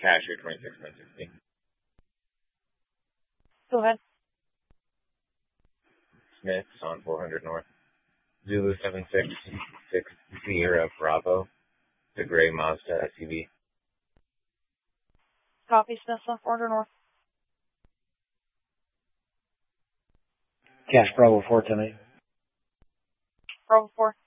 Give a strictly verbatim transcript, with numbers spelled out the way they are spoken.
Cashier twenty-six ten sixty. Go ahead. Smith on four hundred North. Zulu seven six six Sierra Bravo. The gray Mazda S U V. Copy, Smith on four hundred North. Cash Bravo four ten eight. Bravo four.